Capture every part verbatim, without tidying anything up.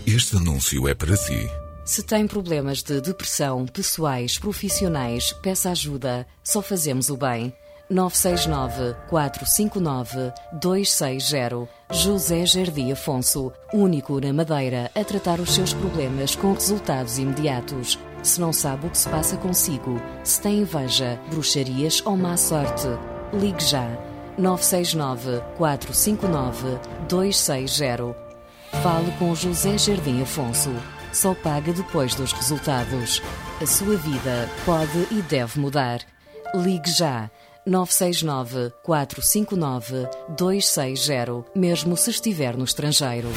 Este anúncio é para si. Se tem problemas de depressão, pessoais, profissionais, peça ajuda. Só fazemos o bem. nove seis nove, quatro cinco nove, dois seis zero. José Jardim Afonso, único na Madeira a tratar os seus problemas com resultados imediatos. Se não sabe o que se passa consigo, se tem inveja, bruxarias ou má sorte, ligue já. nove seis nove, quatro cinco nove, dois seis zero. Fale com José Jardim Afonso. Só paga depois dos resultados. A sua vida pode e deve mudar. Ligue já. nove seis nove, quatro cinco nove, dois seis zero, mesmo se estiver no estrangeiro.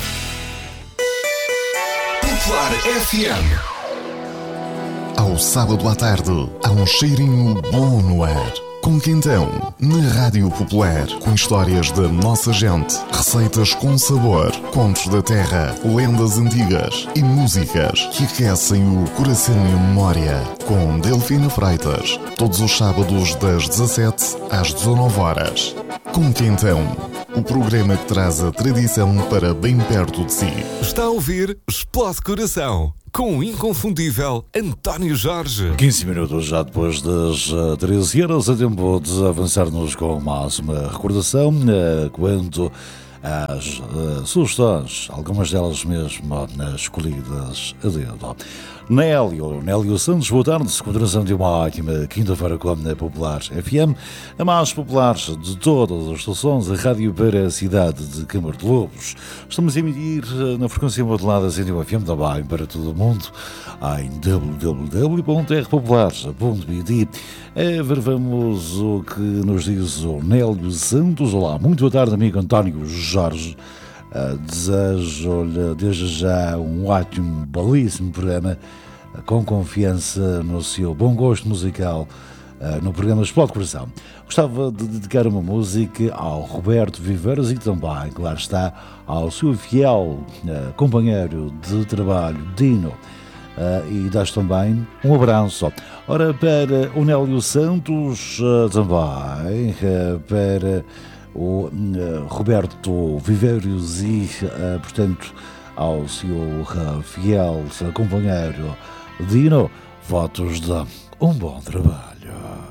Popular F M. Ao sábado à tarde, há um cheirinho bom no ar. Com Quintão, na Rádio Popular, com histórias da nossa gente, receitas com sabor, contos da terra, lendas antigas e músicas que aquecem o coração e a memória. Com Delfina Freitas, todos os sábados das dezassete às dezanove horas. Com Quintão, o programa que traz a tradição para bem perto de si. Está a ouvir Explode Coração, com o inconfundível António Jorge. quinze minutos já depois das uh, treze horas, a tempo de avançarmos com mais uma recordação uh, quanto às uh, sugestões, algumas delas mesmo uh, escolhidas a dedo. Nélio, Nélio Santos, boa tarde, continuação de uma ótima quinta-feira com a Popular F M, a mais popular de todas as estações, a rádio para a cidade de Câmara de Lobos. Estamos a emitir na frequência modulada cento e um F M também para todo o mundo, em w w w ponto r popular ponto b d. A ver, vamos o que nos diz o Nélio Santos. Olá, muito boa tarde, amigo António Jorge. Uh, desejo-lhe desde já um ótimo, belíssimo programa, uh, com confiança no seu bom gosto musical uh, no programa Explode Coração. Gostava de dedicar uma música ao Roberto Viveiros e também, claro está, ao seu fiel uh, companheiro de trabalho, Dino. Uh, e dás também um abraço. Ora, para o Nélio Santos, uh, também, uh, para o uh, Roberto Viveiros e, uh, portanto, ao seu uh, fiel companheiro Dino, votos de um bom trabalho.